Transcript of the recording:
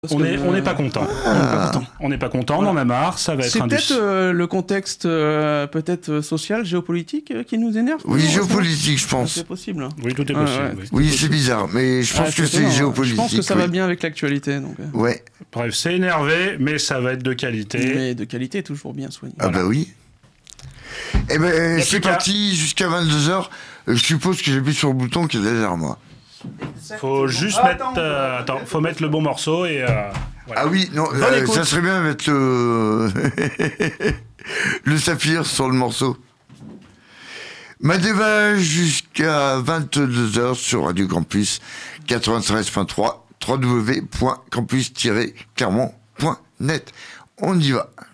On n'est pas content. On n'est pas content, on en a marre, ça va être C'est peut-être le contexte peut-être social, géopolitique qui nous énerve. Oui, géopolitique, je pense. C'est possible. Oui, tout est possible. Oui, c'est bizarre, mais je pense que c'est géopolitique. Je pense que ça va bien avec l'actualité. Donc. Ouais. Bref, c'est énervé, mais ça va être de qualité. Mais de qualité, toujours bien soigné. Ah bah oui. Eh ben, c'est parti jusqu'à 22h. Je suppose que j'appuie sur le bouton qui est derrière moi. Faut juste mettre... faut mettre le bon morceau et... voilà. Ah oui, non, ça serait bien de mettre le saphir sur le morceau. Madeva jusqu'à 22h sur Radio Campus 93.3 www.campus-clermont.net. On y va.